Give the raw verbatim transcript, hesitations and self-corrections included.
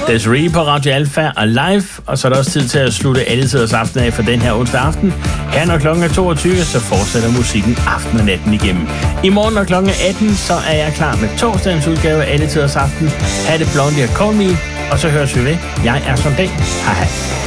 Desiree på Radio Alfa og live, og så er der også tid til at slutte alle tiders aften af for den her onsdag aften. Her når klokken er toogtyve, så fortsætter musikken aften og natten igennem. I morgen når klokken er atten, så er jeg klar med torsdagens udgave af alle tiders aften. Ha' det Blondie og Call Me, og så høres vi ved. Jeg er Sondal. Hej hej.